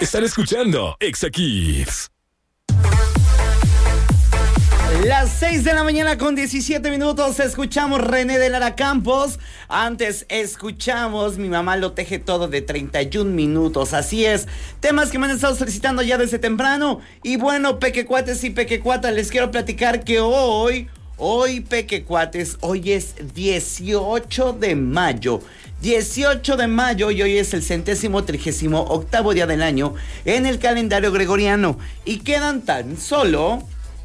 Están escuchando Exa Kids. Las 6 de la mañana con 17 minutos. Escuchamos René de Lara Campos. Antes escuchamos Mi mamá lo teje todo de 31 minutos. Así es, temas que me han estado solicitando ya desde temprano. Y bueno, pequecuates y pequecuatas, les quiero platicar que hoy pequecuates, hoy es 18 de mayo. 18 de mayo y hoy es el 138º día del año en el calendario gregoriano. Y quedan tan solo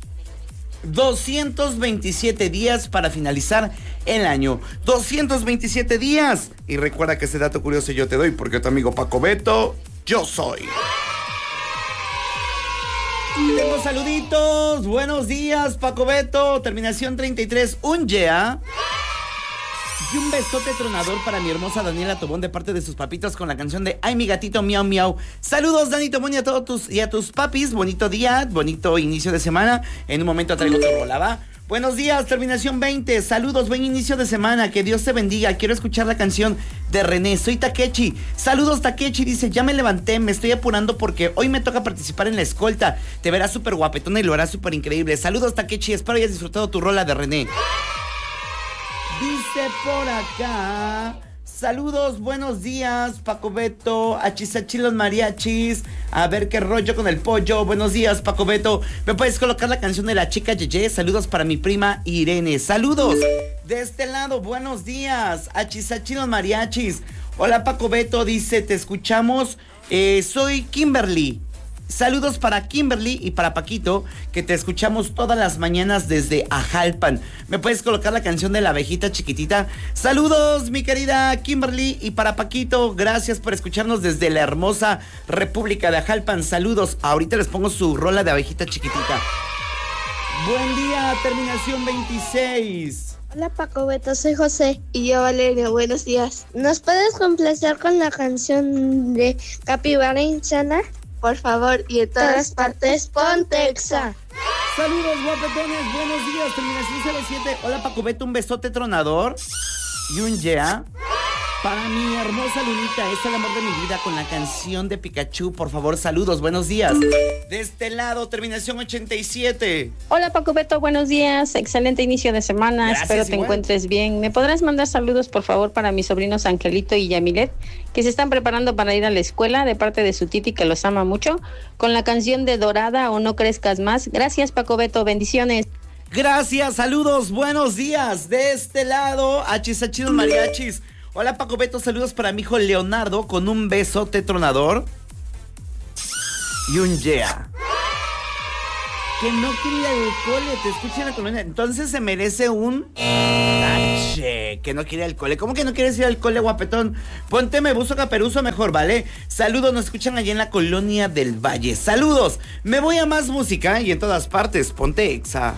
227 días para finalizar el año. 227 días. Y recuerda que ese dato curioso yo te doy porque tu amigo Paco Beto, yo soy. Tengo saluditos. Buenos días, Paco Beto. Terminación 33. Un yeah. Y un besote tronador para mi hermosa Daniela Tobón de parte de sus papitos con la canción de Ay, mi gatito, miau, miau. Saludos, Dani Tobón, y a todos y a tus papis. Bonito día, bonito inicio de semana. En un momento traigo tu rola, ¿va? Buenos días, terminación 20. Saludos, buen inicio de semana. Que Dios te bendiga. Quiero escuchar la canción de René. Soy Takechi. Saludos, Takechi. Dice, ya me levanté, me estoy apurando porque hoy me toca participar en la escolta. Te verás súper guapetona y lo harás súper increíble. Saludos, Takechi. Espero hayas disfrutado tu rola de René. Dice por acá, saludos, buenos días, Paco Beto, achisachilos mariachis, a ver qué rollo con el pollo. Buenos días, Paco Beto, ¿me puedes colocar la canción de la chica Yeye? Saludos para mi prima Irene, saludos. De este lado, buenos días, achisachilos mariachis. Hola, Paco Beto, dice, te escuchamos, soy Kimberly. Saludos para Kimberly y para Paquito, que te escuchamos todas las mañanas desde Ajalpan. ¿Me puedes colocar la canción de la abejita chiquitita? Saludos, mi querida Kimberly, y para Paquito, gracias por escucharnos desde la hermosa República de Ajalpan. Saludos, ahorita les pongo su rola de abejita chiquitita. Buen día, terminación 26. Hola Paco Beto, soy José y yo Valeria, buenos días. ¿Nos puedes complacer con la canción de Capibara Insana? Por favor, y en todas partes, ponte Exa. Saludos, guapetones, buenos días, terminación 07. Hola, Paco Beto, un besote tronador y un yeah. Para mi hermosa Lunita, es el amor de mi vida con la canción de Pikachu. Por favor, saludos, buenos días. De este lado, terminación 87. Hola Paco Beto, buenos días. Excelente inicio de semana. Gracias, espero te igual. encuentres bien. ¿Me podrás mandar saludos, por favor, para mis sobrinos Angelito y Yamilet, que se están preparando para ir a la escuela de parte de su titi, que los ama mucho, con la canción de Dorada o No Crezcas Más? Gracias, Paco Beto. Bendiciones. Gracias, saludos, buenos días. De este lado, achisachidos mariachis. Hola, Paco Beto, saludos para mi hijo Leonardo con un besote tronador y un yeah. Que no quiere ir al cole, te escuchan en la colonia. Entonces se merece un tache. Que no quiere ir al cole. ¿Cómo que no quieres ir al cole, guapetón? Ponte Me Buzo Caperuso mejor, ¿vale? Saludos, nos escuchan allá en la colonia del Valle. Saludos, me voy a más música y en todas partes, ponte Exa.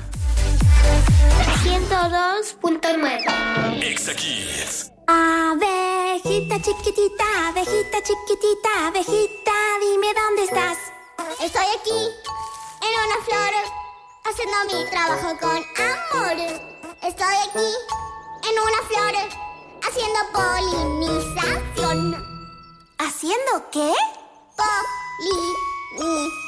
102.9 Exa Kids. Abejita chiquitita, abejita chiquitita, abejita, dime dónde estás. Estoy aquí, en una flor, haciendo mi trabajo con amor. Estoy aquí, en una flor, haciendo polinización. ¿Haciendo qué? Polinización.